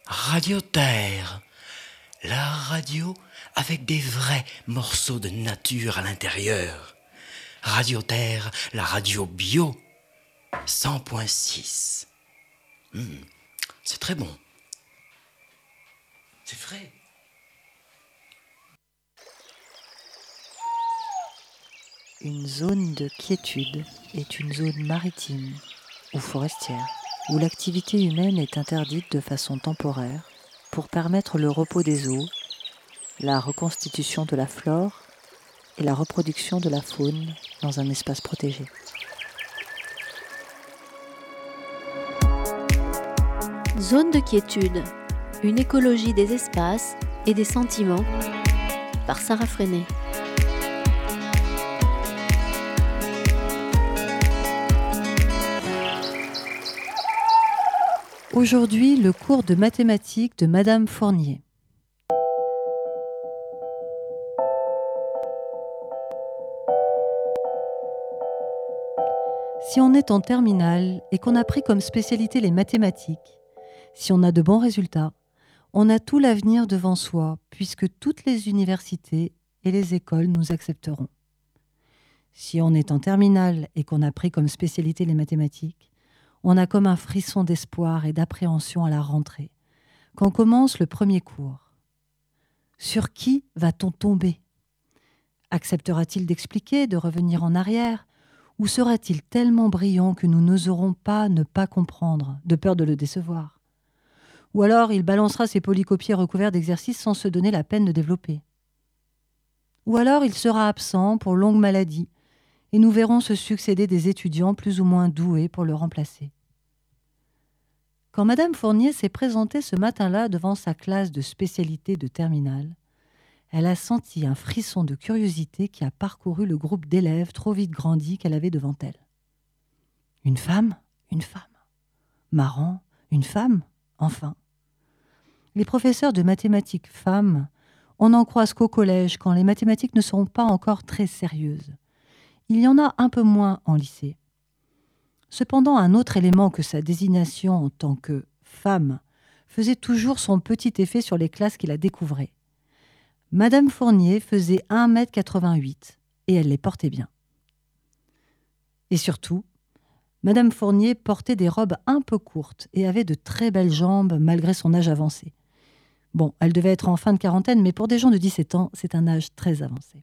Radio Terre, la radio avec des vrais morceaux de nature à l'intérieur. Radio Terre, la radio bio, 100.6. C'est très bon. C'est frais. Une zone de quiétude est une zone maritime ou forestière où l'activité humaine est interdite de façon temporaire pour permettre le repos des eaux, la reconstitution de la flore et la reproduction de la faune dans un espace protégé. Zone de quiétude, une écologie des espaces et des sentiments, par Sarah Freinet. Aujourd'hui, le cours de mathématiques de Madame Fournier. Si on est en terminale et qu'on a pris comme spécialité les mathématiques, si on a de bons résultats, on a tout l'avenir devant soi puisque toutes les universités et les écoles nous accepteront. Si on est en terminale et qu'on a pris comme spécialité les mathématiques, on a comme un frisson d'espoir et d'appréhension à la rentrée, quand commence le premier cours. Sur qui va-t-on tomber ? Acceptera-t-il d'expliquer, de revenir en arrière ? Ou sera-t-il tellement brillant que nous n'oserons pas ne pas comprendre, de peur de le décevoir ? Ou alors il balancera ses polycopiés recouverts d'exercices sans se donner la peine de développer. Ou alors il sera absent pour longue maladie, et nous verrons se succéder des étudiants plus ou moins doués pour le remplacer. Quand Madame Fournier s'est présentée ce matin-là devant sa classe de spécialité de terminale, elle a senti un frisson de curiosité qui a parcouru le groupe d'élèves trop vite grandis qu'elle avait devant elle. Une femme ? Une femme. Marrant, une femme ? Enfin. Les professeurs de mathématiques femmes, on n'en croise qu'au collège quand les mathématiques ne seront pas encore très sérieuses. Il y en a un peu moins en lycée. Cependant, un autre élément que sa désignation en tant que femme faisait toujours son petit effet sur les classes qui la découvraient. Madame Fournier faisait 1m88 et elle les portait bien. Et surtout, Madame Fournier portait des robes un peu courtes et avait de très belles jambes malgré son âge avancé. Bon, elle devait être en fin de quarantaine, mais pour des gens de 17 ans, c'est un âge très avancé.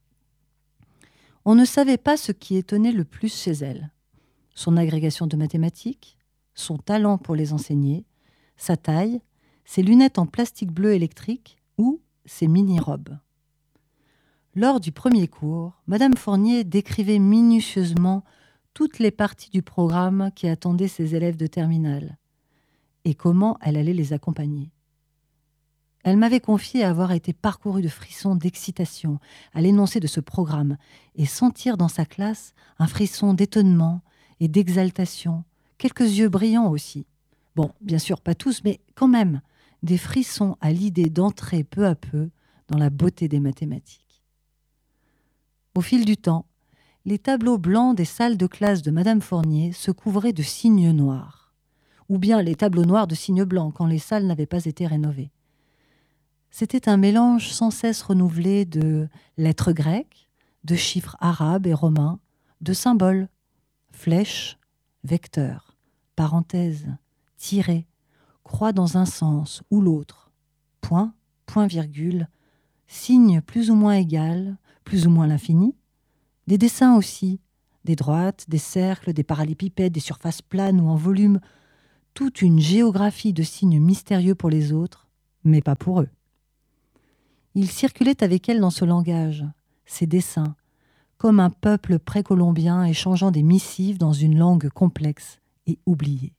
On ne savait pas ce qui étonnait le plus chez elle. Son agrégation de mathématiques, son talent pour les enseigner, sa taille, ses lunettes en plastique bleu électrique ou ses mini-robes. Lors du premier cours, Madame Fournier décrivait minutieusement toutes les parties du programme qui attendaient ses élèves de terminale et comment elle allait les accompagner. Elle m'avait confié avoir été parcourue de frissons d'excitation à l'énoncé de ce programme et sentir dans sa classe un frisson d'étonnement et d'exaltation, quelques yeux brillants aussi. Bon, bien sûr, pas tous, mais quand même, des frissons à l'idée d'entrer peu à peu dans la beauté des mathématiques. Au fil du temps, les tableaux blancs des salles de classe de Madame Fournier se couvraient de signes noirs, ou bien les tableaux noirs de signes blancs quand les salles n'avaient pas été rénovées. C'était un mélange sans cesse renouvelé de lettres grecques, de chiffres arabes et romains, de symboles, flèches, vecteurs, parenthèses, tirets, croix dans un sens ou l'autre, point, point-virgule, signe plus ou moins égal, plus ou moins l'infini, des dessins aussi, des droites, des cercles, des parallépipèdes, des surfaces planes ou en volume, toute une géographie de signes mystérieux pour les autres, mais pas pour eux. Il circulait avec elle dans ce langage, ces dessins, comme un peuple précolombien échangeant des missives dans une langue complexe et oubliée.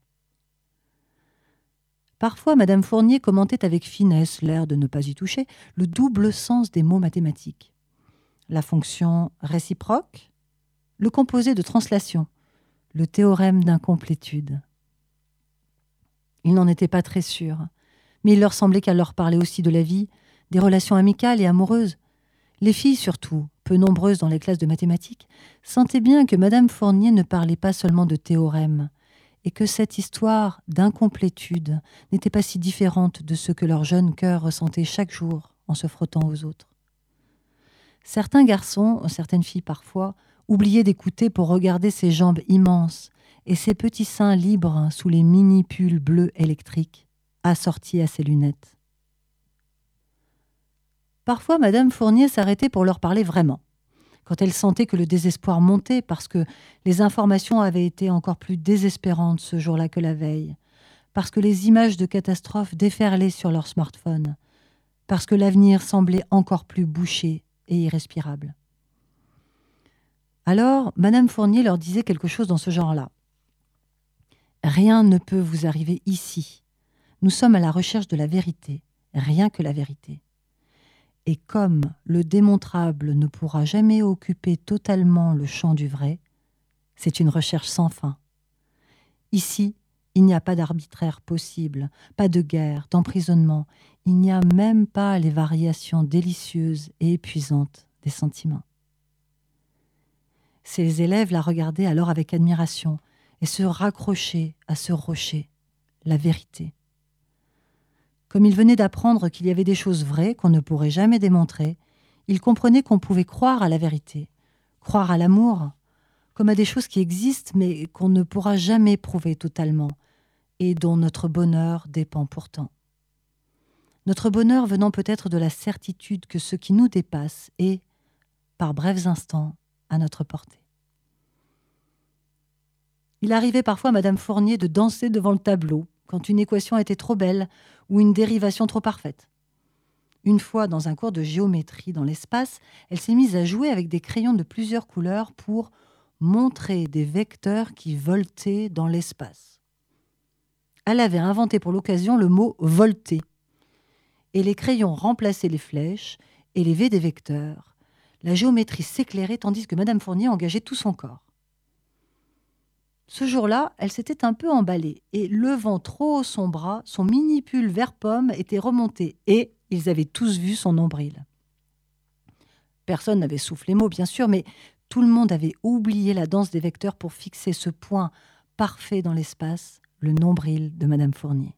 Parfois, Madame Fournier commentait avec finesse, l'air de ne pas y toucher, le double sens des mots mathématiques. La fonction réciproque, le composé de translation, le théorème d'incomplétude. Ils n'en étaient pas très sûrs, mais il leur semblait qu'elle leur parlait aussi de la vie, des relations amicales et amoureuses. Les filles surtout, peu nombreuses dans les classes de mathématiques, sentaient bien que Madame Fournier ne parlait pas seulement de théorèmes et que cette histoire d'incomplétude n'était pas si différente de ce que leur jeune cœur ressentait chaque jour en se frottant aux autres. Certains garçons, certaines filles parfois, oubliaient d'écouter pour regarder ses jambes immenses et ses petits seins libres sous les mini-pulls bleus électriques, assortis à ses lunettes. Parfois, Madame Fournier s'arrêtait pour leur parler vraiment, quand elle sentait que le désespoir montait parce que les informations avaient été encore plus désespérantes ce jour-là que la veille, parce que les images de catastrophes déferlaient sur leur smartphone, parce que l'avenir semblait encore plus bouché et irrespirable. Alors, Madame Fournier leur disait quelque chose dans ce genre-là. « Rien ne peut vous arriver ici. Nous sommes à la recherche de la vérité, rien que la vérité. Et comme le démontrable ne pourra jamais occuper totalement le champ du vrai, c'est une recherche sans fin. Ici, il n'y a pas d'arbitraire possible, pas de guerre, d'emprisonnement, il n'y a même pas les variations délicieuses et épuisantes des sentiments. » Ses élèves la regardaient alors avec admiration et se raccrochaient à ce rocher, la vérité. Comme il venait d'apprendre qu'il y avait des choses vraies qu'on ne pourrait jamais démontrer, il comprenait qu'on pouvait croire à la vérité, croire à l'amour, comme à des choses qui existent mais qu'on ne pourra jamais prouver totalement et dont notre bonheur dépend pourtant. Notre bonheur venant peut-être de la certitude que ce qui nous dépasse est, par brefs instants, à notre portée. Il arrivait parfois à Madame Fournier de danser devant le tableau quand une équation était trop belle ou une dérivation trop parfaite. Une fois, dans un cours de géométrie dans l'espace, elle s'est mise à jouer avec des crayons de plusieurs couleurs pour montrer des vecteurs qui voltaient dans l'espace. Elle avait inventé pour l'occasion le mot « volter ». Et les crayons remplaçaient les flèches et les V des vecteurs. La géométrie s'éclairait tandis que Madame Fournier engageait tout son corps. Ce jour-là, elle s'était un peu emballée et, levant trop haut son bras, son mini-pull vert pomme était remonté et ils avaient tous vu son nombril. Personne n'avait soufflé mot, bien sûr, mais tout le monde avait oublié la danse des vecteurs pour fixer ce point parfait dans l'espace, le nombril de Madame Fournier.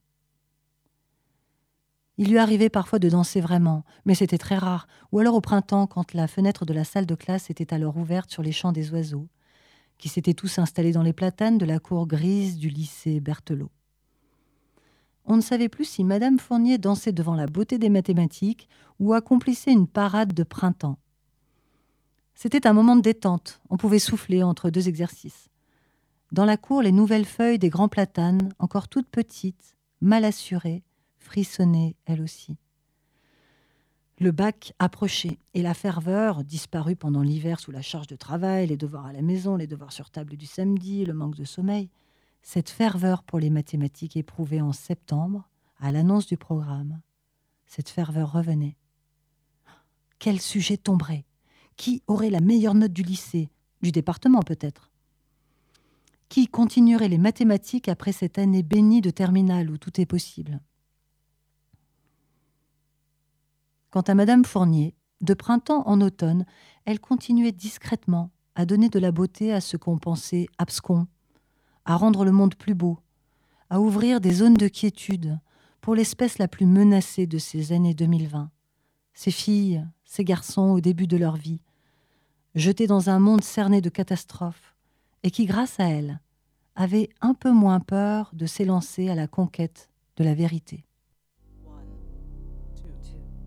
Il lui arrivait parfois de danser vraiment, mais c'était très rare, ou alors au printemps, quand la fenêtre de la salle de classe était alors ouverte sur les chants des oiseaux, qui s'étaient tous installés dans les platanes de la cour grise du lycée Berthelot. On ne savait plus si Madame Fournier dansait devant la beauté des mathématiques ou accomplissait une parade de printemps. C'était un moment de détente, on pouvait souffler entre deux exercices. Dans la cour, les nouvelles feuilles des grands platanes, encore toutes petites, mal assurées, frissonnaient elles aussi. Le bac approchait et la ferveur, disparue pendant l'hiver sous la charge de travail, les devoirs à la maison, les devoirs sur table du samedi, le manque de sommeil, cette ferveur pour les mathématiques éprouvée en septembre, à l'annonce du programme, cette ferveur revenait. Quel sujet tomberait? Qui aurait la meilleure note du lycée, du département peut-être? Qui continuerait les mathématiques après cette année bénie de terminale où tout est possible? Quant à Madame Fournier, de printemps en automne, elle continuait discrètement à donner de la beauté à ce qu'on pensait abscons, à rendre le monde plus beau, à ouvrir des zones de quiétude pour l'espèce la plus menacée de ces années 2020. Ces filles, ces garçons au début de leur vie, jetés dans un monde cerné de catastrophes, et qui, grâce à elle, avaient un peu moins peur de s'élancer à la conquête de la vérité.